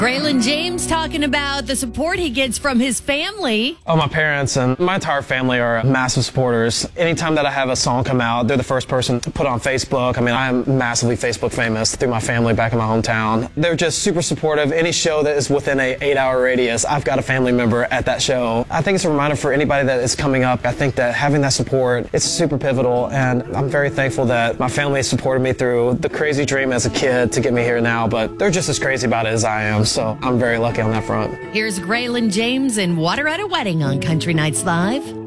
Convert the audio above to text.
Braylon James talking about the support he gets from his family. Oh, my parents and my entire family are massive supporters. Anytime that I have a song come out, they're the first person to put on Facebook. I mean, I'm massively Facebook famous through my family back in my hometown. They're just super supportive. Any show that is within an 8-hour radius, I've got a family member at that show. I think it's a reminder for anybody that is coming up. I think that having that support, it's super pivotal, and I'm very thankful that my family supported me through the crazy dream as a kid to get me here now, but they're just as crazy about it as I am. So I'm very lucky on that front. Here's Braylon James and Water at a Wedding on Country Nights Live.